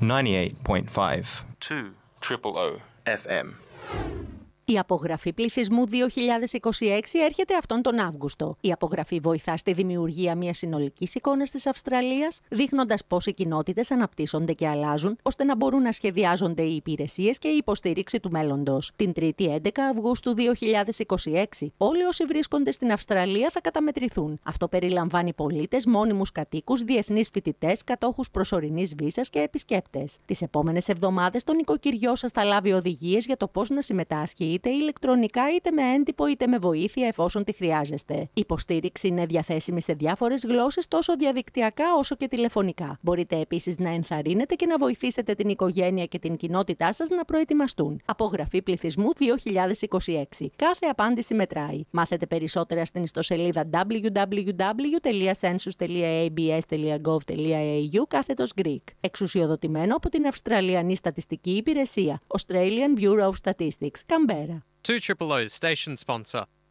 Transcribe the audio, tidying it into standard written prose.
98.5 2 FM. Η απογραφή πληθυσμού 2026 έρχεται αυτόν τον Αύγουστο. Η απογραφή βοηθά στη δημιουργία μιας συνολικής εικόνας της Αυστραλίας, δείχνοντας πώς οι κοινότητες αναπτύσσονται και αλλάζουν, ώστε να μπορούν να σχεδιάζονται οι υπηρεσίες και η υποστήριξη του μέλλοντος. Την 3η 11 Αυγούστου 2026, όλοι όσοι βρίσκονται στην Αυστραλία θα καταμετρηθούν. Αυτό περιλαμβάνει πολίτες, μόνιμους κατοίκους, διεθνείς φοιτητές, κατόχους προσωρινής βίζας και επισκέπτες. Τις επόμενες εβδομάδες το νοικοκυριό σας θα λάβει οδηγίες για το πώς να συμμετάσχει είτε ηλεκτρονικά είτε με έντυπο είτε με βοήθεια εφόσον τη χρειάζεστε. Η υποστήριξη είναι διαθέσιμη σε διάφορες γλώσσες τόσο διαδικτυακά όσο και τηλεφωνικά. Μπορείτε επίσης να ενθαρρύνετε και να βοηθήσετε την οικογένεια και την κοινότητά σας να προετοιμαστούν. Απογραφή πληθυσμού 2026. Κάθε απάντηση μετράει. Μάθετε περισσότερα στην ιστοσελίδα www.census.abs.gov.au/Greek. Εξουσιοδοτημένο από την Αυστραλιανή Στατιστική Υπηρεσία, Australian Bureau of Statistics, Καμπέρα. 2 Station sponsor.